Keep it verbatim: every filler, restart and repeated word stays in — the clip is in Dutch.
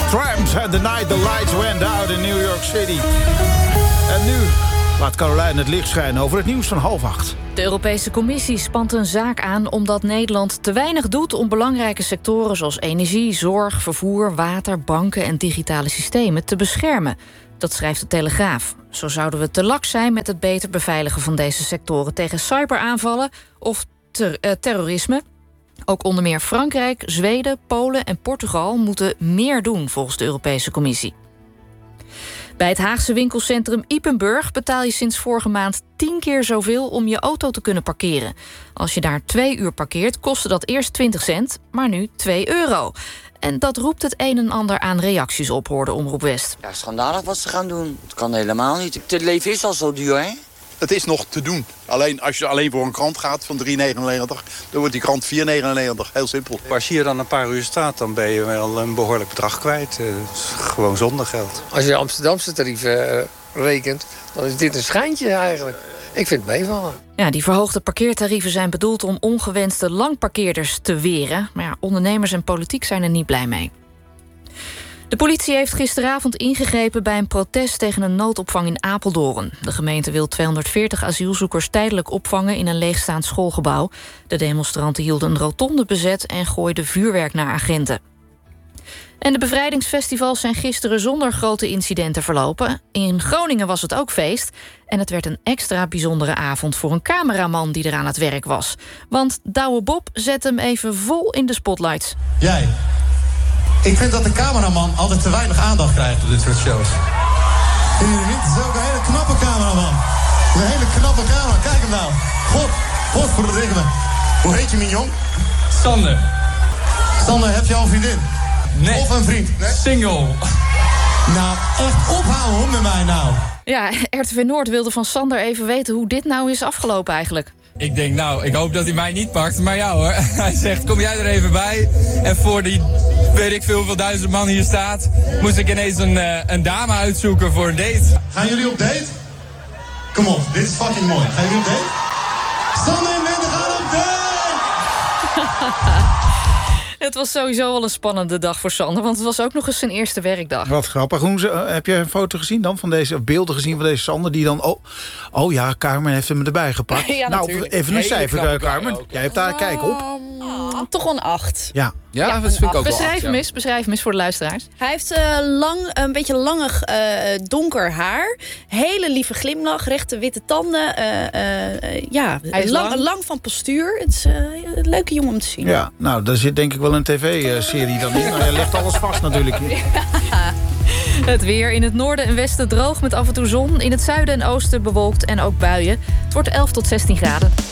Tramps and the night the lights went out in New York City. En nu laat Caroline het licht schijnen over het nieuws van half acht. De Europese Commissie spant een zaak aan omdat Nederland te weinig doet om belangrijke sectoren zoals energie, zorg, vervoer, water, banken en digitale systemen te beschermen. Dat schrijft de Telegraaf. Zo zouden we te laks zijn met het beter beveiligen van deze sectoren tegen cyberaanvallen of ter, uh, terrorisme. Ook onder meer Frankrijk, Zweden, Polen en Portugal moeten meer doen volgens de Europese Commissie. Bij het Haagse winkelcentrum Ypenburg betaal je sinds vorige maand tien keer zoveel om je auto te kunnen parkeren. Als je daar twee uur parkeert, kostte dat eerst twintig cent, maar nu twee euro. En dat roept het een en ander aan reacties op, hoorde Omroep West. Ja, schandalig wat ze gaan doen. Dat kan helemaal niet. Het leven is al zo duur, hè? Het is nog te doen. Alleen als je alleen voor een krant gaat van drie negenennegentig... dan wordt die krant vier negenennegentig. Heel simpel. Als je hier dan een paar uur staat, dan ben je wel een behoorlijk bedrag kwijt. Uh, gewoon zonder geld. Als je de Amsterdamse tarieven uh, rekent, dan is dit een schijntje eigenlijk. Ik vind het meevallen. Ja, die verhoogde parkeertarieven zijn bedoeld om ongewenste langparkeerders te weren. Maar ja, ondernemers en politiek zijn er niet blij mee. De politie heeft gisteravond ingegrepen bij een protest tegen een noodopvang in Apeldoorn. De gemeente wil tweehonderdveertig asielzoekers tijdelijk opvangen in een leegstaand schoolgebouw. De demonstranten hielden een rotonde bezet en gooiden vuurwerk naar agenten. En de bevrijdingsfestivals zijn gisteren zonder grote incidenten verlopen. In Groningen was het ook feest. En het werd een extra bijzondere avond voor een cameraman die er aan het werk was. Want Douwe Bob zet hem even vol in de spotlights. Jij. Ik vind dat de cameraman altijd te weinig aandacht krijgt op dit soort shows. Het is ook een hele knappe cameraman. Een hele knappe cameraman. Kijk hem nou. God, God voor de dingen. Hoe heet je, mignon? Sander. Sander, heb je al een vriendin? Nee. Of een vriend? Nee? Single. Nou, echt ophouden hoor met mij nou. Ja, R T V Noord wilde van Sander even weten hoe dit nou is afgelopen eigenlijk. Ik denk, nou, ik hoop dat hij mij niet pakt. Maar ja hoor, hij zegt, kom jij er even bij. En voor die, weet ik veel hoeveel duizend man hier staat... moest ik ineens een, uh, een dame uitzoeken voor een date. Gaan jullie op date? Kom op, dit is fucking mooi. Gaan jullie op date? Sander en Wende gaan op date! Het was sowieso al een spannende dag voor Sander, want het was ook nog eens zijn eerste werkdag. Wat grappig. Hoe ze, heb je een foto gezien dan van deze, of beelden gezien van deze Sander die dan... Oh, oh ja, Carmen heeft hem erbij gepakt. Ja, nou, natuurlijk. even een Hele cijfer, knappe Carmen. guy ook. Jij hebt daar kijk op. Oh, toch wel een acht. Ja. Ja, Ja, dat vind ik ook wel. Beschrijf acht, hem ja. eens, beschrijf hem eens voor de luisteraars. Hij heeft uh, lang, een beetje langig uh, donker haar. Hele lieve glimlach, rechte witte tanden. Uh, uh, ja, Hij is lang, lang. lang van postuur. Het is uh, een leuke jongen om te zien. Ja, nou, daar zit denk ik wel een tv-serie dan in. Nou, je legt alles vast natuurlijk. Het weer in het noorden en westen droog met af en toe zon. In het zuiden en oosten bewolkt en ook buien. Het wordt elf tot zestien graden.